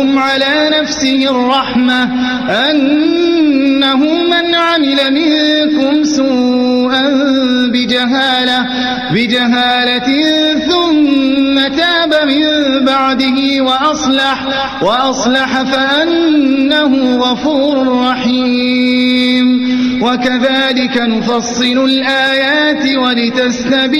على نفسه الرحمة أنه من عمل منكم سوءا بجهالة ثم تاب من بعده وأصلح فأنه غفور رحيم. وكذلك نفصل الآيات ولتستبين